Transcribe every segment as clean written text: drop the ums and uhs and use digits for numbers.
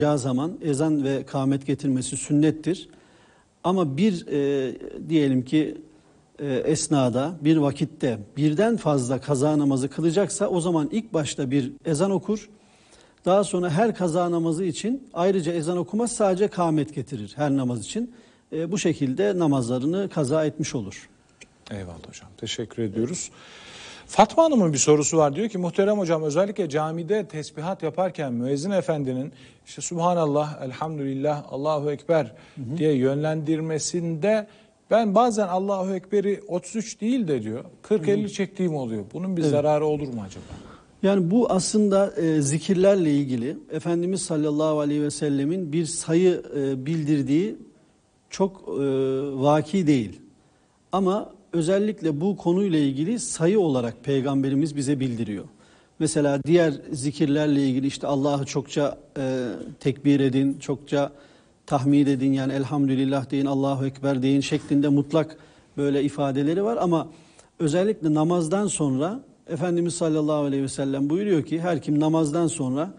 zaman ezan ve kâmet getirmesi sünnettir. Ama diyelim ki esnada, bir vakitte birden fazla kaza namazı kılacaksa o zaman ilk başta bir ezan okur. Daha sonra her kaza namazı için ayrıca ezan okumaz, sadece kâmet getirir her namaz için. Bu şekilde namazlarını kaza etmiş olur. Eyvallah hocam. Teşekkür ediyoruz. Fatma Hanım'ın bir sorusu var. Diyor ki muhterem hocam, özellikle camide tesbihat yaparken müezzin efendinin işte Subhanallah, Elhamdülillah, Allahu Ekber diye yönlendirmesinde ben bazen Allahu Ekber'i 33 değil de diyor 40-50 çektiğim oluyor. Bunun bir zararı olur mu acaba? Yani bu aslında zikirlerle ilgili Efendimiz sallallahu aleyhi ve sellemin bir sayı bildirdiği çok vaki değil. Ama özellikle bu konuyla ilgili sayı olarak Peygamberimiz bize bildiriyor. Mesela diğer zikirlerle ilgili işte Allah'ı çokça tekbir edin, çokça tahmid edin, yani elhamdülillah deyin, Allahu Ekber deyin şeklinde mutlak böyle ifadeleri var. Ama özellikle namazdan sonra Efendimiz sallallahu aleyhi ve sellem buyuruyor ki her kim namazdan sonra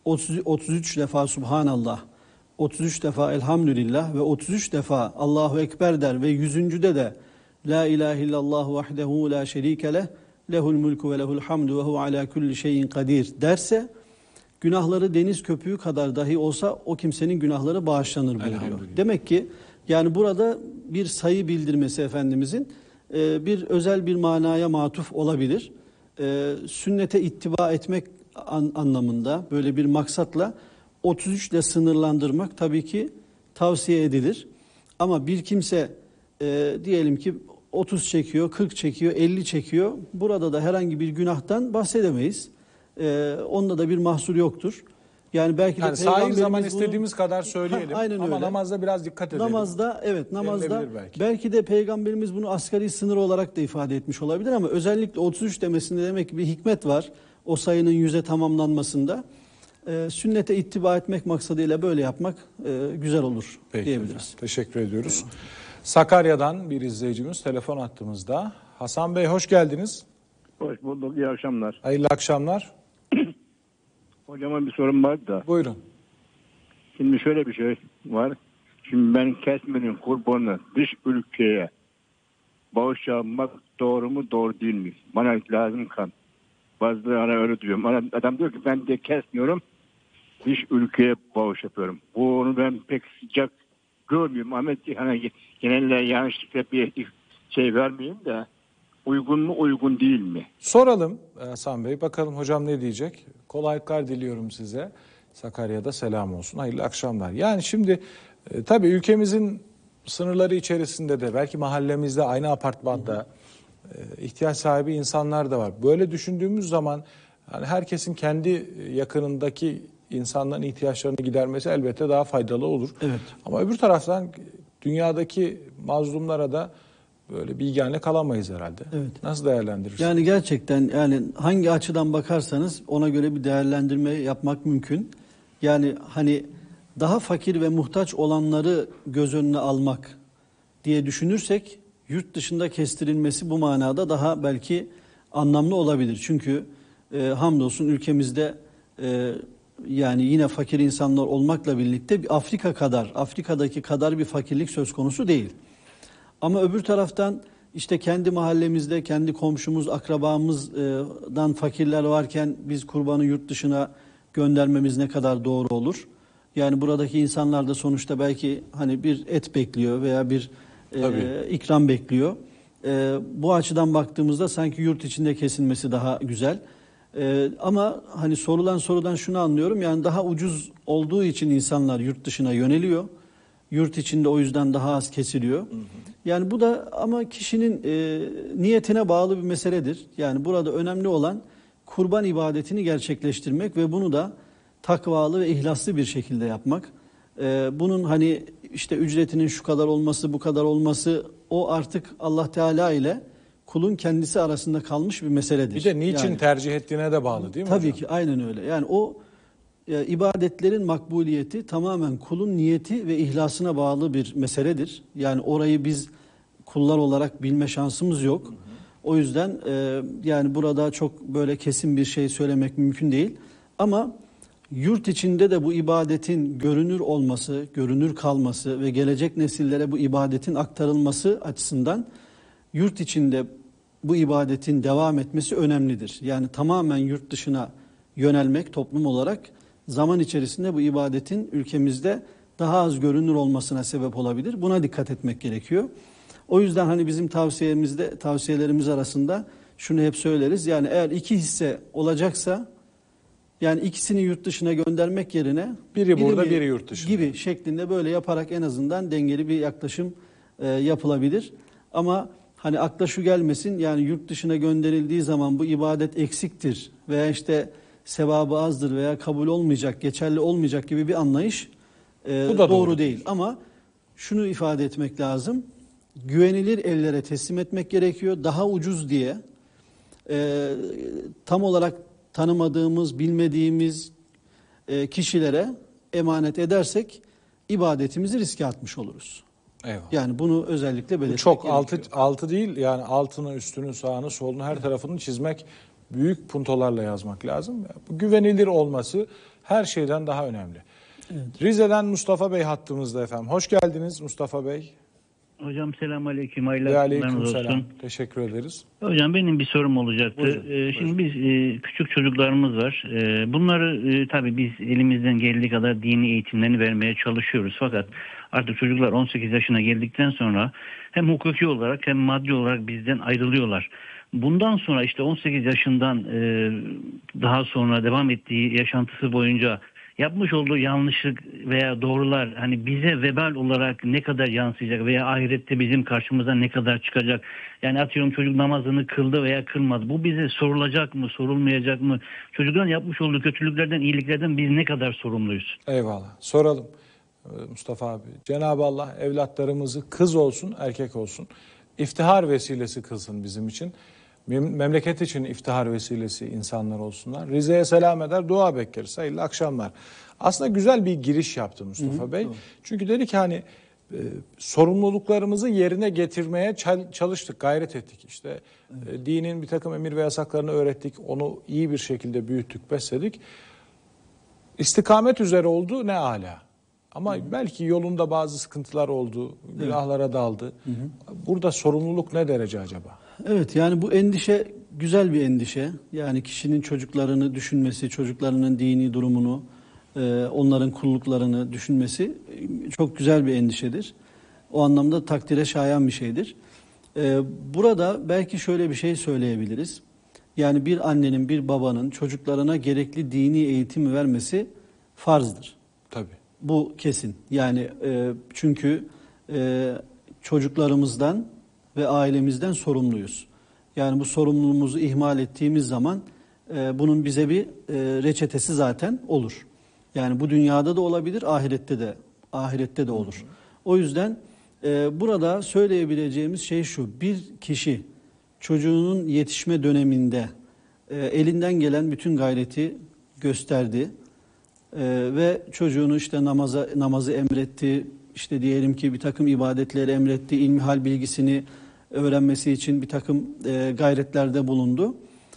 33 defa Subhanallah, 33 defa Elhamdülillah ve 33 defa Allahu Ekber der ve 100.'de de La ilahe illallah vahdehu la şerike leh, lehul mulku ve lehul hamdu ve hu ala kulli şeyin kadir derse, günahları deniz köpüğü kadar dahi olsa o kimsenin günahları bağışlanır buyuruyor. Demek ki yani burada bir sayı bildirmesi Efendimizin bir özel bir manaya matuf olabilir. Sünnete ittiba etmek anlamında böyle bir maksatla 33 ile sınırlandırmak tabii ki tavsiye edilir. Ama bir kimse diyelim ki 30 çekiyor, 40 çekiyor, 50 çekiyor. Burada da herhangi bir günahtan bahsedemeyiz. Onda da bir mahsur yoktur. Yani belki de sahih zaman istediğimiz kadar söyleyelim. Aynen ama öyle. Namazda biraz dikkat edelim. Namazda belki de Peygamberimiz bunu asgari sınır olarak da ifade etmiş olabilir ama özellikle 33 demesinde demek ki bir hikmet var. O sayının 100'e tamamlanmasında. Sünnete ittiba etmek maksadıyla böyle yapmak güzel olur diyebiliriz. Hocam, teşekkür ediyoruz. Sakarya'dan bir izleyicimiz telefon attığımızda. Hasan Bey hoş geldiniz. Hoş bulduk, iyi akşamlar. Hayırlı akşamlar. Hocama bir sorum var da. Buyurun. Şimdi şöyle bir şey var. Şimdi ben kesmenin kurbanı dış ülkeye bağış yapmak doğru mu doğru değil mi? Bana lazım kan. Bazıları öyle diyorum. Adam diyor ki ben de kesmiyorum. Dış ülkeye bağış yapıyorum. Bunu ben pek sıcak görmüyorum. Ahmet hani genelde yanlışlıkla bir şey vermeyeyim de uygun mu uygun değil mi? Soralım Hasan Bey. Bakalım hocam ne diyecek? Kolaylıklar diliyorum size. Sakarya'da selam olsun. Hayırlı akşamlar. Yani şimdi tabii ülkemizin sınırları içerisinde de belki mahallemizde aynı apartmanda ihtiyaç sahibi insanlar da var. Böyle düşündüğümüz zaman yani herkesin kendi yakınındaki insanların ihtiyaçlarını gidermesi elbette daha faydalı olur. Evet. Ama öbür taraftan dünyadaki mazlumlara da böyle bilgiyle kalamayız herhalde. Evet. Nasıl değerlendirirsiniz? Yani gerçekten yani hangi açıdan bakarsanız ona göre bir değerlendirme yapmak mümkün. Yani hani daha fakir ve muhtaç olanları göz önüne almak diye düşünürsek yurt dışında kestirilmesi bu manada daha belki anlamlı olabilir. Çünkü hamdolsun ülkemizde yani yine fakir insanlar olmakla birlikte Afrika'daki kadar bir fakirlik söz konusu değil. Ama öbür taraftan işte kendi mahallemizde, kendi komşumuz, akrabamızdan fakirler varken biz kurbanı yurt dışına göndermemiz ne kadar doğru olur? Yani buradaki insanlar da sonuçta belki hani bir et bekliyor veya bir ikram bekliyor. Bu açıdan baktığımızda sanki yurt içinde kesilmesi daha güzel. Ama hani sorulan sorudan şunu anlıyorum, yani daha ucuz olduğu için insanlar yurt dışına yöneliyor. Yurt içinde o yüzden daha az kesiliyor. Hı hı. Yani bu da ama kişinin niyetine bağlı bir meseledir. Yani burada önemli olan kurban ibadetini gerçekleştirmek ve bunu da takvalı ve ihlaslı bir şekilde yapmak. Bunun hani işte ücretinin şu kadar olması, bu kadar olması, o artık Allah Teala ile kulun kendisi arasında kalmış bir meseledir. Bir de niçin tercih ettiğine de bağlı değil mi tabii hocam? ki aynen öyle. Yani o ibadetlerin makbuliyeti tamamen kulun niyeti ve ihlasına bağlı bir meseledir. Yani orayı biz kullar olarak bilme şansımız yok. Hı hı. O yüzden yani burada çok böyle kesin bir şey söylemek mümkün değil. Ama yurt içinde de bu ibadetin görünür olması, görünür kalması ve gelecek nesillere bu ibadetin aktarılması açısından yurt içinde bu ibadetin devam etmesi önemlidir. Yani tamamen yurt dışına yönelmek toplum olarak zaman içerisinde bu ibadetin ülkemizde daha az görünür olmasına sebep olabilir. Buna dikkat etmek gerekiyor. O yüzden hani bizim tavsiyelerimiz arasında şunu hep söyleriz. Yani eğer iki hisse olacaksa, yani ikisini yurt dışına göndermek yerine biri burada, biri yurt dışında gibi şeklinde böyle yaparak en azından dengeli bir yaklaşım yapılabilir. Ama hani akla şu gelmesin, yani yurt dışına gönderildiği zaman bu ibadet eksiktir veya işte sevabı azdır veya kabul olmayacak, geçerli olmayacak gibi bir anlayış bu da doğru değil. Ama şunu ifade etmek lazım. Güvenilir ellere teslim etmek gerekiyor. Daha ucuz diye tam olarak tanımadığımız, bilmediğimiz kişilere emanet edersek ibadetimizi riske atmış oluruz. Eyvallah. Yani bunu özellikle belirtmek çok gerekiyor. altı değil, yani altını, üstünü, sağını, solunu, her tarafını çizmek, büyük puntolarla yazmak lazım. Bu güvenilir olması her şeyden daha önemli. Evet. Rize'den Mustafa Bey hattımızda efendim. Hoş geldiniz Mustafa Bey. Hocam selamünaleyküm. Aleyküm selam. Teşekkür ederiz. Hocam benim bir sorum olacaktı. Şimdi biz küçük çocuklarımız var. Bunları tabii biz elimizden geldiği kadar dini eğitimlerini vermeye çalışıyoruz. Fakat artık çocuklar 18 yaşına geldikten sonra hem hukuki olarak hem maddi olarak bizden ayrılıyorlar. Bundan sonra işte 18 yaşından daha sonra devam ettiği yaşantısı boyunca yapmış olduğu yanlışlık veya doğrular hani bize vebal olarak ne kadar yansıyacak veya ahirette bizim karşımıza ne kadar çıkacak? Yani atıyorum çocuk namazını kıldı veya kılmadı. Bu bize sorulacak mı, sorulmayacak mı? Çocukların yapmış olduğu kötülüklerden, iyiliklerden biz ne kadar sorumluyuz? Eyvallah. Soralım Mustafa abi. Cenab-ı Allah evlatlarımızı kız olsun, erkek olsun iftihar vesilesi kılsın bizim için. Memleket için iftihar vesilesi insanlar olsunlar. Rize'ye selam eder, dua bekleriz. Hayırlı akşamlar. Aslında güzel bir giriş yaptı Mustafa Bey. Doğru. Çünkü dedi ki hani sorumluluklarımızı yerine getirmeye çalıştık, gayret ettik. İşte dinin bir takım emir ve yasaklarını öğrettik. Onu iyi bir şekilde büyüttük, besledik. İstikamet üzere oldu, ne âlâ. Ama belki yolunda bazı sıkıntılar oldu, günahlara daldı. Burada sorumluluk ne derece acaba? Evet, yani bu endişe güzel bir endişe. Yani kişinin çocuklarını düşünmesi, çocuklarının dini durumunu, onların kulluklarını düşünmesi çok güzel bir endişedir. O anlamda takdire şayan bir şeydir. Burada belki şöyle bir şey söyleyebiliriz. Yani bir annenin, bir babanın çocuklarına gerekli dini eğitimi vermesi farzdır. Tabii. Bu kesin. Yani çünkü çocuklarımızdan ve ailemizden sorumluyuz. Yani bu sorumluluğumuzu ihmal ettiğimiz zaman bunun bize bir reçetesi zaten olur. Yani bu dünyada da olabilir, ahirette de olur. O yüzden burada söyleyebileceğimiz şey şu: bir kişi çocuğunun yetişme döneminde elinden gelen bütün gayreti gösterdi ve çocuğunu işte namazı emretti, işte diyelim ki bir takım ibadetleri emretti, ilmihal bilgisini öğrenmesi için bir takım gayretlerde bulundu.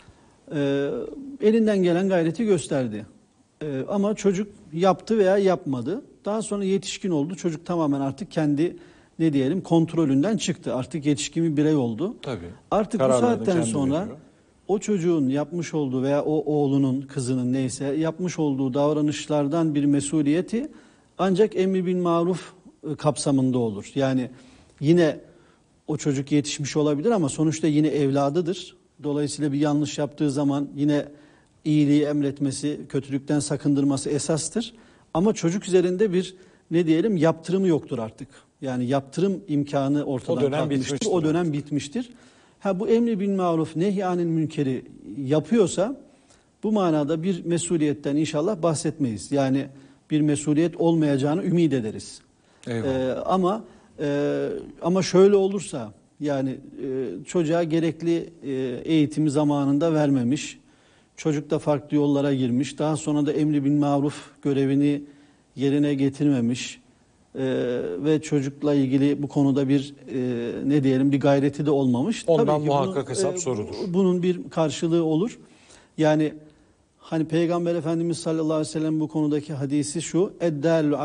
Elinden gelen gayreti gösterdi. Ama çocuk yaptı veya yapmadı. Daha sonra yetişkin oldu. Çocuk tamamen artık kendi kontrolünden çıktı. Artık yetişkin bir birey oldu. Tabii. Artık bu saatten sonra o çocuğun yapmış olduğu veya o oğlunun, kızının neyse yapmış olduğu davranışlardan bir mesuliyeti ancak emri bil maruf kapsamında olur. Yani yine o çocuk yetişmiş olabilir ama sonuçta yine evladıdır. Dolayısıyla bir yanlış yaptığı zaman yine iyiliği emretmesi, kötülükten sakındırması esastır. Ama çocuk üzerinde bir yaptırımı yoktur artık. Yani yaptırım imkanı ortadan kalkmıştır. O dönem bitmiştir. Bu emri bil maruf, nehyanil münkeri yapıyorsa bu manada bir mesuliyetten inşallah bahsetmeyiz. Yani bir mesuliyet olmayacağını ümit ederiz. Ama şöyle olursa, yani çocuğa gerekli eğitimi zamanında vermemiş, çocuk da farklı yollara girmiş, daha sonra da emri bil maruf görevini yerine getirmemiş ve çocukla ilgili bu konuda bir bir gayreti de olmamış. Ondan tabii ki muhakkak hesap sorulur. Bunun bir karşılığı olur. Yani Hani Peygamber Efendimiz sallallahu aleyhi ve sellem bu konudaki hadisi şu: "Eddâlu